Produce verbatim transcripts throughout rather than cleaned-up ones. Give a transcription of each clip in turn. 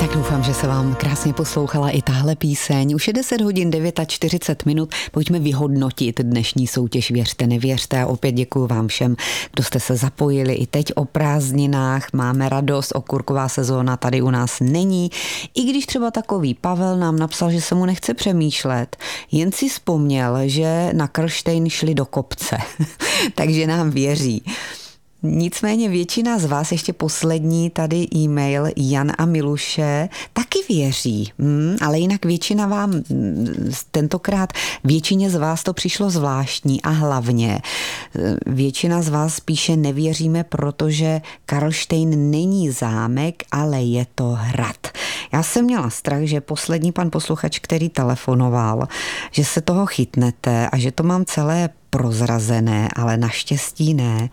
Tak doufám, že se vám krásně poslouchala i tahle píseň. Už je deset hodin čtyřicet devět minut. Pojďme vyhodnotit dnešní soutěž Věřte, nevěřte. A opět děkuji vám všem, kdo jste se zapojili i teď o prázdninách. Máme radost, okurková sezóna tady u nás není. I když třeba takový Pavel nám napsal, že se mu nechce přemýšlet, jen si vzpomněl, že na Karlštejn šli do kopce. Takže nám věří. Nicméně většina z vás, ještě poslední tady e-mail Jan a Miluše, taky věří, hmm, ale jinak většina vám, tentokrát většině z vás to přišlo zvláštní a hlavně většina z vás spíše nevěříme, protože Karlštejn není zámek, ale je to hrad. Já jsem měla strach, že poslední pan posluchač, který telefonoval, že se toho chytnete a že to mám celé prozrazené, ale naštěstí ne.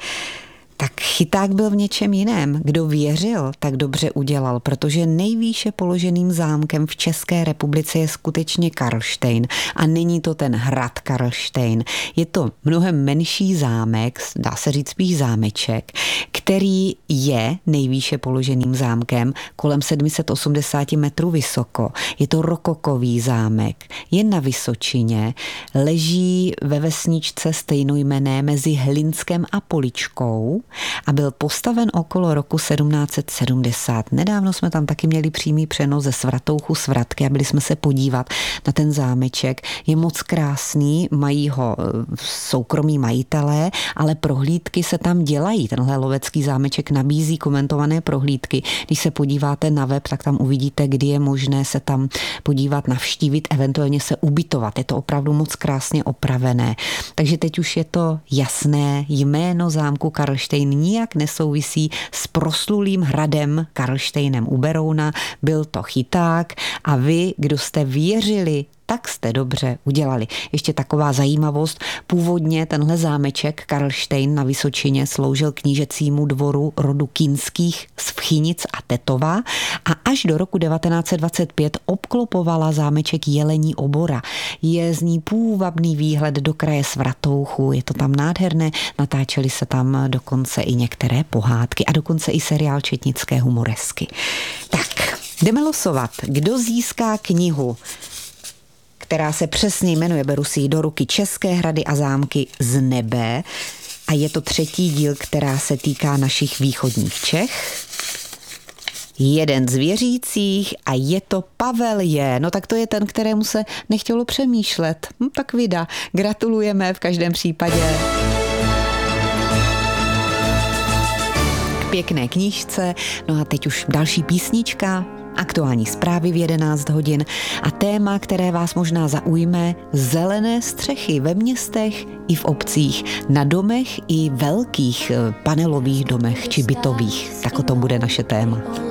Tak chyták byl v něčem jiném. Kdo věřil, tak dobře udělal, protože nejvýše položeným zámkem v České republice je skutečně Karlštejn a není to ten hrad Karlštejn. Je to mnohem menší zámek, dá se říct spíš zámeček, který je nejvýše položeným zámkem kolem sedm set osmdesát metrů vysoko. Je to rokokový zámek, je na Vysočině, leží ve vesničce stejnojmenné mezi Hlinskem a Poličkou a byl postaven okolo roku sedmnáct set sedmdesát. Nedávno jsme tam taky měli přímý přenos ze Svatouchu Svratky a byli jsme se podívat na ten zámeček. Je moc krásný, mají ho soukromí majitelé, ale prohlídky se tam dělají. Tenhle lovecký zámeček nabízí komentované prohlídky. Když se podíváte na web, tak tam uvidíte, kdy je možné se tam podívat, navštívit, eventuálně se ubytovat. Je to opravdu moc krásně opravené. Takže teď už je to jasné, jméno zámku Karlštejn nijak nesouvisí s proslulým hradem Karlštejnem u Berouna. Byl to chyták a vy, kdo jste věřili, tak jste dobře udělali. Ještě taková zajímavost. Původně tenhle zámeček Karlštejn na Vysočině sloužil knížecímu dvoru rodu Kinských z Vchynic a Tetova a až do roku devatenáct set dvacet pět obklopovala zámeček Jelení obora. Je z ní půvabný výhled do kraje Svatouchu, je to tam nádherné, natáčely se tam dokonce i některé pohádky a dokonce i seriál Četnické humoresky. Tak, jdeme losovat. Kdo získá knihu, která se přesně jmenuje, beru si ji do ruky, České hrady a zámky z nebe a je to třetí díl, která se týká našich východních Čech. Jeden z věřících a je to Pavel je. No tak to je ten, kterému se nechtělo přemýšlet. Hm, tak vida. Gratulujeme v každém případě. K pěkné knížce. No a teď už další písnička. Aktuální zprávy v jedenáct hodin a téma, které vás možná zaujme, zelené střechy ve městech i v obcích, na domech i velkých panelových domech či bytových. Tak o tom bude naše téma.